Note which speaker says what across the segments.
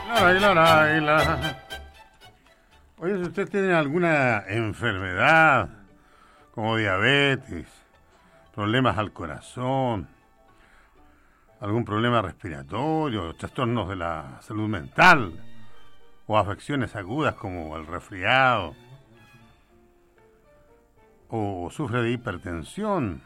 Speaker 1: Oye, si usted tiene alguna enfermedad, como diabetes, problemas al corazón, algún problema respiratorio, trastornos de la salud mental, o afecciones agudas como el resfriado, o sufre de hipertensión,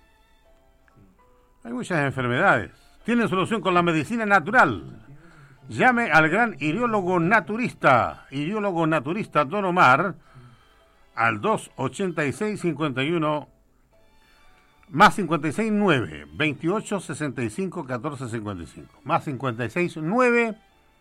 Speaker 1: hay muchas enfermedades. Tienen solución con la medicina natural. Llame al gran iriólogo naturista Don Omar, al 286-51, más 569, 28 65 14 55, más 569,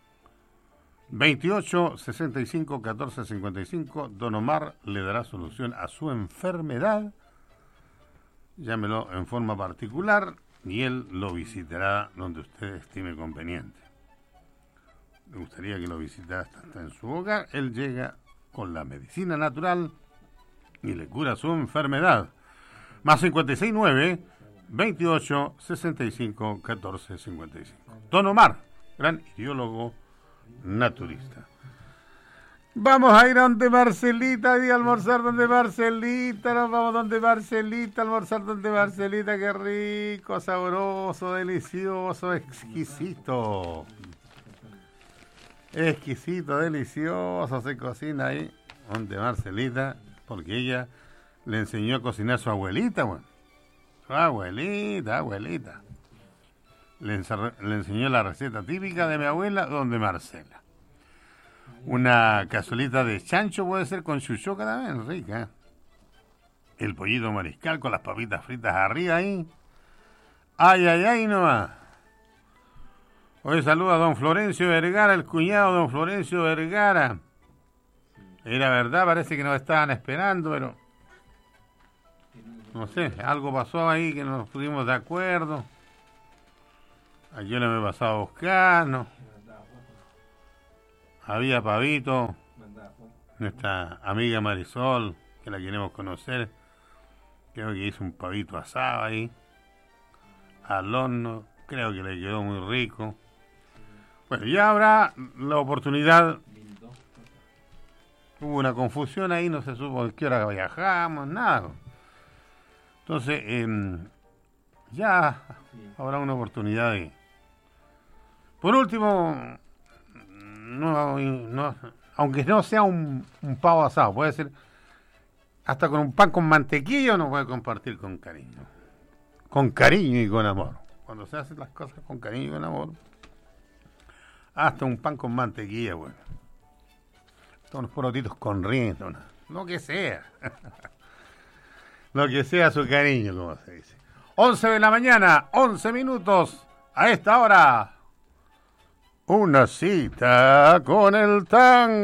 Speaker 1: 28 65 14 55. Don Omar le dará solución a su enfermedad. Llámelo en forma particular y él lo visitará donde usted estime conveniente. Me gustaría que lo visitara hasta en su hogar. Él llega con la medicina natural y le cura su enfermedad. Más 569 28 65 14 55. Don Omar, gran iriólogo naturista. Vamos a ir a donde Marcelita y almorzar donde Marcelita. Nos vamos donde Marcelita, almorzar donde Marcelita. Qué rico, sabroso, delicioso, exquisito. Exquisito, delicioso, se cocina ahí donde Marcelita, porque ella le enseñó a cocinar a su abuelita, bueno. Su abuelita. Le enseñó la receta típica de mi abuela, donde Marcela. Una cazuelita de chancho puede ser con chuchoca también, rica. El pollito mariscal con las papitas fritas arriba ahí. Ay, nomás. Hoy saluda a don Florencio Vergara, el cuñado de don Florencio Vergara. Era verdad, parece que nos estaban esperando, pero no sé, algo pasó ahí que no nos pusimos de acuerdo. Aquí no me he pasado a buscar, ¿no? Había pavito, nuestra amiga Marisol, que la queremos conocer, creo que hizo un pavito asado ahí, al horno, creo que le quedó muy rico. Bueno, ya habrá la oportunidad. Hubo una confusión ahí, no se supo a qué hora viajamos, nada. Entonces, ya habrá una oportunidad de... Por último, no, aunque no sea un pavo asado, puede ser hasta con un pan con mantequilla, uno puede compartir con cariño. Con cariño y con amor. Cuando se hacen las cosas con cariño y con amor, hasta un pan con mantequilla, bueno. Unos porotitos con rienda, lo que sea. Lo que sea su cariño, como se dice. 11 de la mañana, 11 minutos. A esta hora, una cita con el tango.